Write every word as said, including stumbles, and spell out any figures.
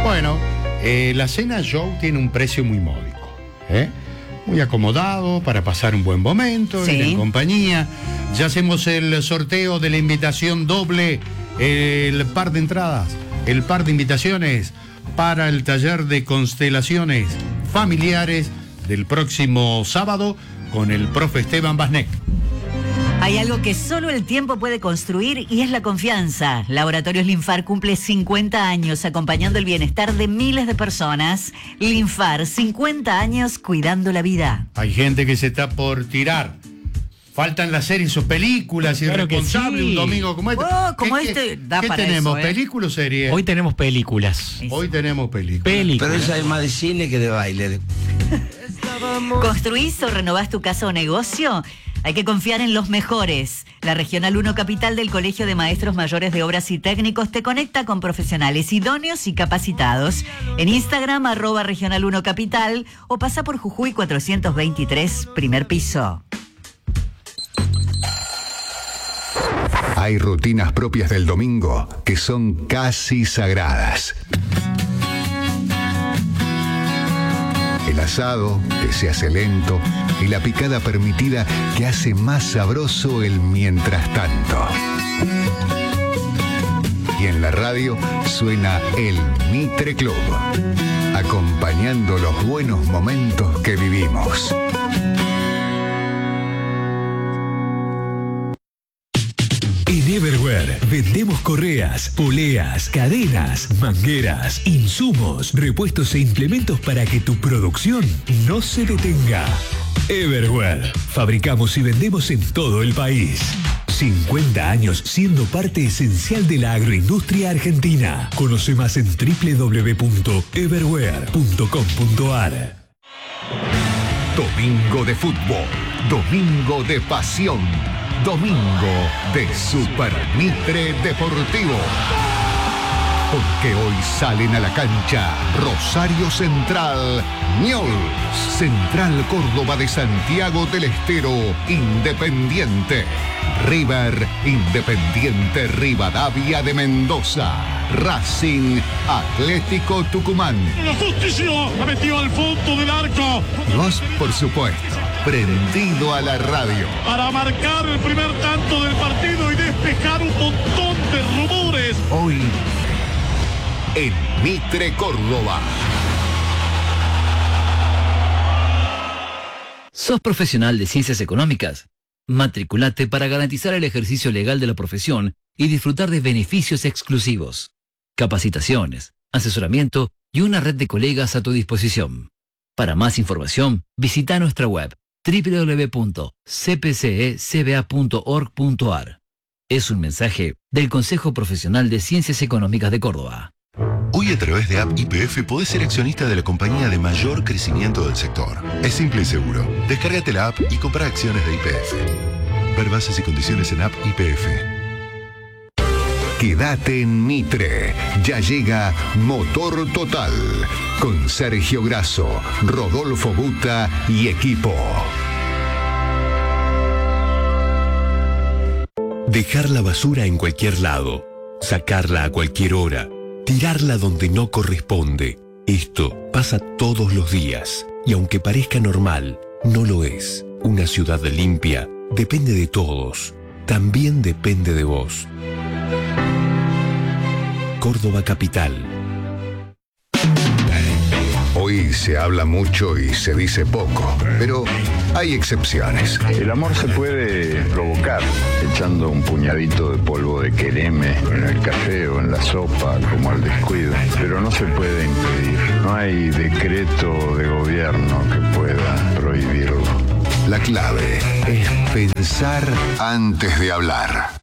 Bueno, eh, la cena Joe tiene un precio muy módico, ¿eh? Muy acomodado para pasar un buen momento, Sí. ir en compañía. Ya hacemos el sorteo de la invitación doble, el par de entradas, el par de invitaciones para el taller de constelaciones familiares del próximo sábado con el profe Esteban Basnek. Hay algo que solo el tiempo puede construir y es la confianza. Laboratorios Linfar cumple cincuenta años acompañando el bienestar de miles de personas. Linfar, cincuenta años cuidando la vida. Hay gente que se está por tirar. Faltan las series o películas, Claro que irresponsable, sí. un domingo como este. Oh, como ¿Qué- este, qué- da ¿Qué para tenemos? eso, ¿eh? ¿Película o serie? Hoy tenemos películas. Hoy tenemos películas. Pero Películas. esa es más de cine que de baile. ¿Construís o renovás tu casa o negocio? Hay que confiar en los mejores. La Regional uno Capital del Colegio de Maestros Mayores de Obras y Técnicos te conecta con profesionales idóneos y capacitados. En Instagram, arroba Regional uno Capital o pasa por Jujuy cuatrocientos veintitrés, primer piso. Hay rutinas propias del domingo que son casi sagradas. El asado, que se hace lento, y la picada permitida que hace más sabroso el mientras tanto. Y en la radio suena el Mitre Club, acompañando los buenos momentos que vivimos. En Everware vendemos correas, poleas, cadenas, mangueras, insumos, repuestos e implementos para que tu producción no se detenga. Everware. Fabricamos y vendemos en todo el país. cincuenta años siendo parte esencial de la agroindustria argentina. Conoce más en doble u doble u doble u punto everware punto com punto a r. Domingo de fútbol, domingo de pasión, domingo de Super Mitre Deportivo. Porque hoy salen a la cancha Rosario Central, Newell's, Central Córdoba de Santiago del Estero, Independiente, River, Independiente Rivadavia de Mendoza, Racing, Atlético Tucumán. La justicia la metió al fondo del arco. Y vos, por supuesto, prendido a la radio. Para marcar el primer tanto del partido y despejar un montón de rumores. Hoy, en Mitre Córdoba. ¿Sos profesional de ciencias económicas? Matriculate para garantizar el ejercicio legal de la profesión y disfrutar de beneficios exclusivos. Capacitaciones, asesoramiento y una red de colegas a tu disposición. Para más información, visita nuestra web doble u doble u doble u punto c p c e c b a punto org punto a r. Es un mensaje del Consejo Profesional de Ciencias Económicas de Córdoba. Hoy a través de App Y P F podés ser accionista de la compañía de mayor crecimiento del sector. Es simple y seguro. Descárgate la app y compra acciones de Y P F. Ver bases y condiciones en App Y P F. Quédate en Mitre. Ya llega Motor Total con Sergio Grasso, Rodolfo Buta y equipo. Dejar la basura en cualquier lado, sacarla a cualquier hora, tirarla donde no corresponde. Esto pasa todos los días y aunque parezca normal, no lo es. Una ciudad limpia depende de todos, también depende de vos. Córdoba Capital. Hoy se habla mucho y se dice poco, pero hay excepciones. El amor se puede provocar echando un puñadito de polvo de quereme en el café o en la sopa, como al descuido, pero no se puede impedir. No hay decreto de gobierno que pueda prohibirlo. La clave es pensar antes de hablar.